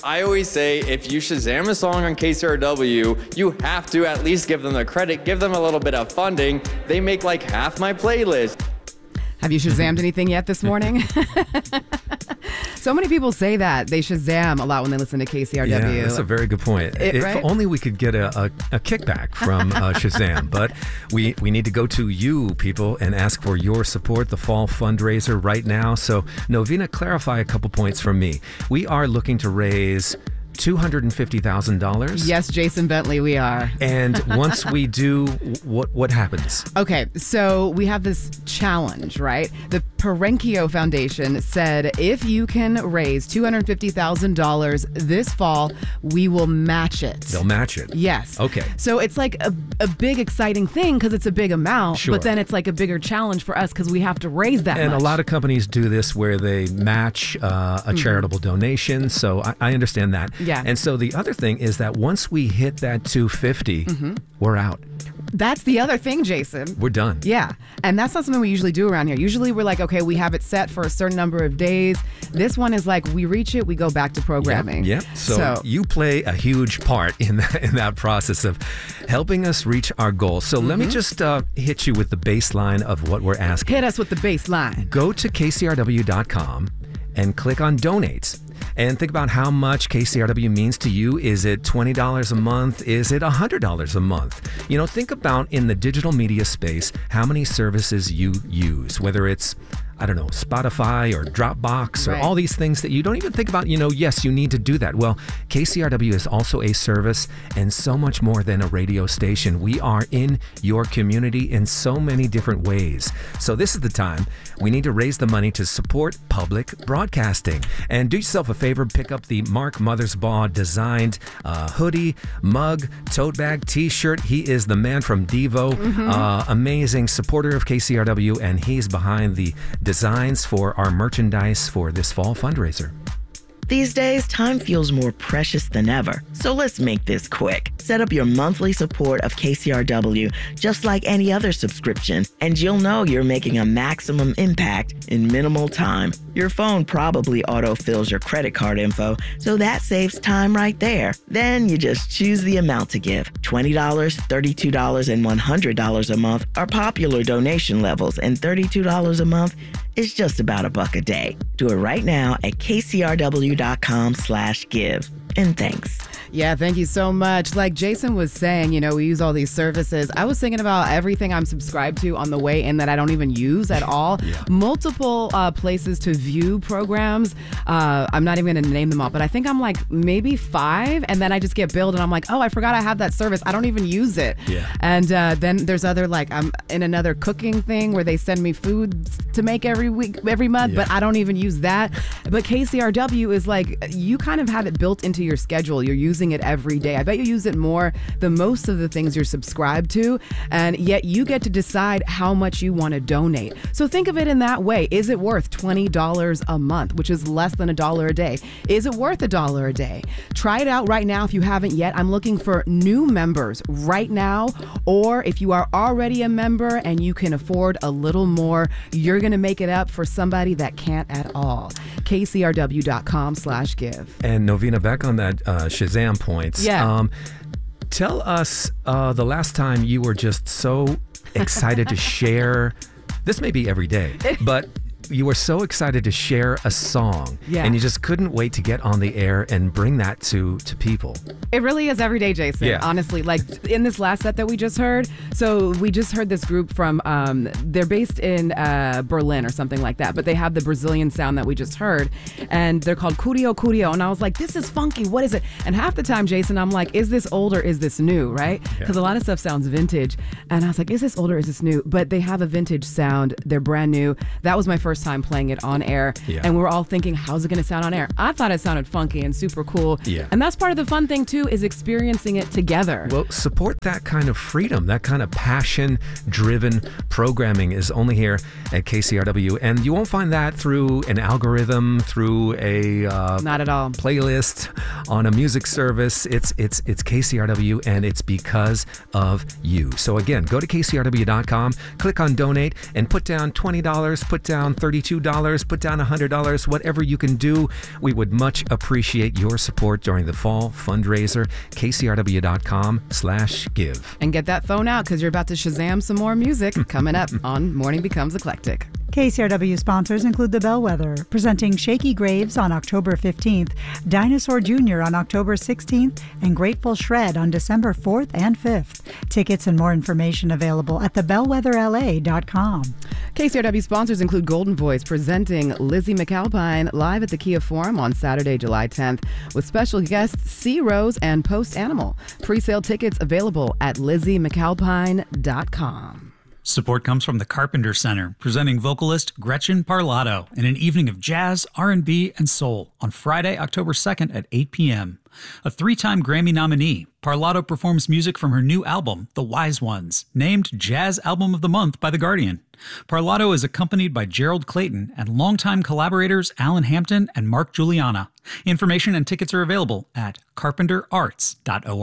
I always say if you Shazam a song on KCRW, you have to at least give them the credit, give them a little bit of funding. They make like half my playlist. Have you Shazammed anything yet this morning? So many people say that. They Shazam a lot when they listen to KCRW. Yeah, that's a very good point. If only we could get a kickback from Shazam. But we need to go to you, people, and ask for your support, the fall fundraiser right now. So, Novena, clarify a couple points from me. We are looking to raise $250,000. Yes, Jason Bentley, we are. And once we do, what happens? Okay, so we have this challenge, right? The Perenkio Foundation said if you can raise $250,000 this fall, we will match it. They'll match it? Yes. Okay. So it's like a big exciting thing because it's a big amount, sure. But then it's like a bigger challenge for us because we have to raise that And much. a lot of companies do this where they match a charitable donation, so I understand that. Yeah. And so the other thing is that once we hit that 250, we're out. That's the other thing, Jason. We're done. Yeah. And that's not something we usually do around here. Usually we're like, okay, we have it set for a certain number of days. This one is like, we reach it, we go back to programming. Yep. So you play a huge part in that process of helping us reach our goals. So let me just hit you with the baseline of what we're asking. Hit us with the baseline. Go to kcrw.com and click on Donate. And think about how much KCRW means to you. Is it $20 a month? Is it $100 a month? You know, think about in the digital media space how many services you use, whether it's, I don't know, Spotify or Dropbox or all these things that you don't even think about, yes, you need to do that. Well, KCRW is also a service and so much more than a radio station. We are in your community in so many different ways. So this is the time we need to raise the money to support public broadcasting. And do yourself a favor, pick up the Mark Mothersbaugh designed hoodie, mug, tote bag, t-shirt. He is the man from Devo, amazing supporter of KCRW, and he's behind the designs for our merchandise for this fall fundraiser. These days, time feels more precious than ever. So let's make this quick. Set up your monthly support of KCRW just like any other subscription, and you'll know you're making a maximum impact in minimal time. Your phone probably autofills your credit card info, so that saves time right there. Then you just choose the amount to give. $20, $32, and $100 a month are popular donation levels, and $32 a month is just about $1 a day. Do it right now at kcrw.com/give. And thanks. Yeah, thank you so much. Like Jason was saying, we use all these services. I was thinking about everything I'm subscribed to on the way in that I don't even use at all. Multiple places to view programs. I'm not even going to name them all, but I think I'm like maybe 5, and then I just get billed and I'm like, oh, I forgot I have that service. I don't even use it. Yeah. And then there's other, like I'm in another cooking thing where they send me food to make every month, but I don't even use that. But KCRW is like, you kind of have it built into your schedule. You're using it every day. I bet you use it more than most of the things you're subscribed to, and yet you get to decide how much you want to donate. So think of it in that way. Is it worth $20 a month, which is less than $1 a day? Is it worth $1 a day? Try it out right now if you haven't yet. I'm looking for new members right now, or if you are already a member and you can afford a little more, you're going to make it up for somebody that can't at all. KCRW.com/give. And Novena, back on that Shazam points. Yeah. Tell us the last time you were just so excited to share. This may be every day, but you were so excited to share a song, and you just couldn't wait to get on the air and bring that to people. It really is every day, Jason. Yeah. Honestly, like in this last set that we just heard. So we just heard this group from, they're based in Berlin or something like that, but they have the Brazilian sound that we just heard, and they're called Curio Curio. And I was like, this is funky. What is it? And half the time, Jason, I'm like, is this old or is this new, right? Because a lot of stuff sounds vintage. And I was like, is this old or is this new? But they have a vintage sound. They're brand new. That was my first time playing it on air, and we were all thinking, how's it going to sound on air? I thought it sounded funky and super cool, and that's part of the fun thing too, is experiencing it together. Well, support that kind of freedom, that kind of passion-driven programming is only here at KCRW, and you won't find that through an algorithm, through a not at all playlist on a music service. It's KCRW, and it's because of you. So again, go to kcrw.com, click on donate, and put down $20, put down $32, put down $100, whatever you can do. We would much appreciate your support during the fall fundraiser. KCRW.com/give. And get that phone out because you're about to Shazam some more music coming up on Morning Becomes Eclectic. KCRW sponsors include The Bellwether, presenting Shaky Graves on October 15th, Dinosaur Jr. on October 16th, and Grateful Shred on December 4th and 5th. Tickets and more information available at thebellwetherla.com. KCRW sponsors include Golden Voice, presenting Lizzie McAlpine live at the Kia Forum on Saturday, July 10th, with special guests C. Rose and Post Animal. Pre-sale tickets available at LizzieMcAlpine.com. Support comes from the Carpenter Center, presenting vocalist Gretchen Parlato in an evening of jazz, R&B, and soul on Friday, October 2nd at 8 p.m. A 3-time Grammy nominee, Parlato performs music from her new album, The Wise Ones, named Jazz Album of the Month by The Guardian. Parlato is accompanied by Gerald Clayton and longtime collaborators Alan Hampton and Mark Juliana. Information and tickets are available at carpenterarts.org.